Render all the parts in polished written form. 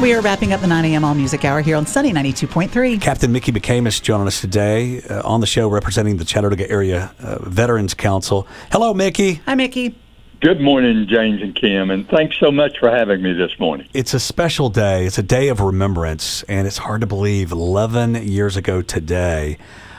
We are wrapping up the 9 a.m. All Music Hour here on Sunny 92.3. Captain Mickey McCamus joining us today on the show representing the Chattanooga Area Veterans Council. Hello, Mickey. Hi, Mickey. Good morning, James and Kim, and thanks so much for having me this morning. It's a special day. It's a day of remembrance, and it's hard to believe 11 years ago today,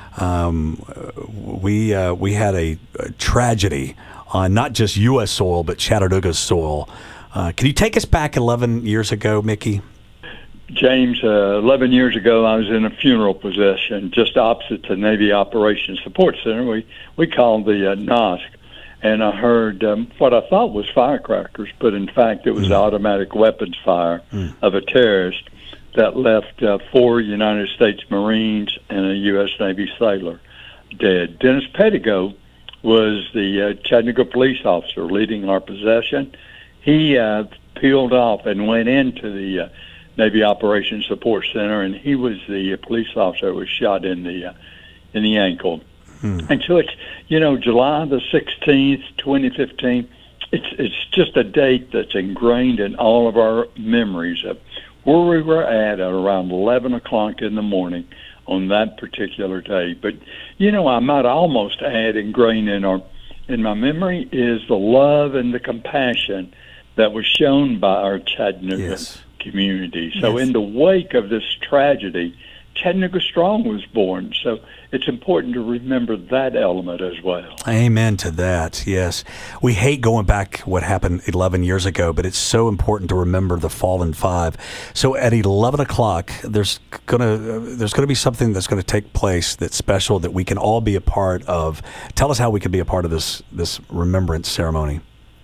we had a tragedy on not just U.S. soil, but Chattanooga's soil. Can you take us back 11 years ago, Mickey? James, 11 years ago, I was in a funeral procession just opposite the Navy Operations Support Center. We called the NOSC, and I heard what I thought was firecrackers, but in fact it was automatic weapons fire of a terrorist that left 4 United States Marines and a U.S. Navy sailor dead. Dennis Pettigo was the Chattanooga police officer leading our procession. He peeled off and went into the Navy Operations Support Center, and he was the police officer that was shot in the ankle. And so it's, July the 16th, 2015, it's just a date that's ingrained in all of our memories of where we were at around 11 o'clock in the morning on that particular day. But, I might almost add ingrained in my memory is the love and the compassion that was shown by our Chattanooga community. So in the wake of this tragedy, Chattanooga Strong was born. So it's important to remember that element as well. Amen to that, yes. We hate going back what happened 11 years ago, but it's so important to remember the fallen 5. So at 11 o'clock, there's gonna be something that's going to take place that's special that we can all be a part of. Tell us how we can be a part of this remembrance ceremony.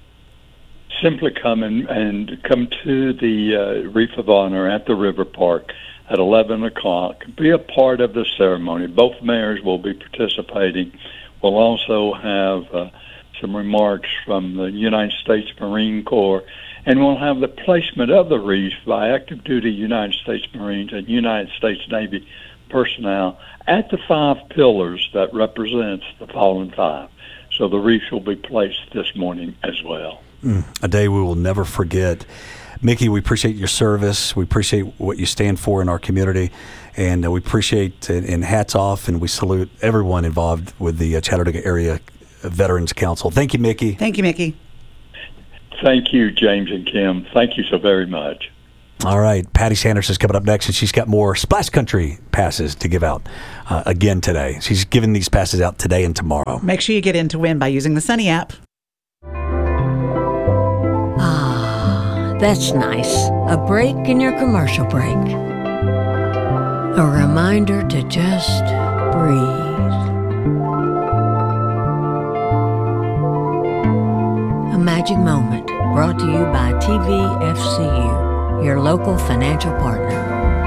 Simply come come to the Reef of Honor at the River Park at 11 o'clock. Be a part of the ceremony. Both mayors will be participating. We'll also have some remarks from the United States Marine Corps, and we'll have the placement of the wreath by active duty United States Marines and United States Navy personnel at the 5 pillars that represents the fallen 5. So the wreath will be placed this morning as well. A day we will never forget. Mickey, we appreciate your service. We appreciate what you stand for in our community, and we appreciate and hats off, and we salute everyone involved with the Chattanooga Area Veterans Council. Thank you, Mickey. Thank you, Mickey. Thank you, James and Kim. Thank you so very much. All right, Patty Sanders is coming up next, and she's got more Splash Country passes to give out again today. She's giving these passes out today and tomorrow. Make sure you get in to win by using the Sunny app. That's nice. A break in your commercial break. A reminder to just breathe. A magic moment brought to you by TVFCU, your local financial partner.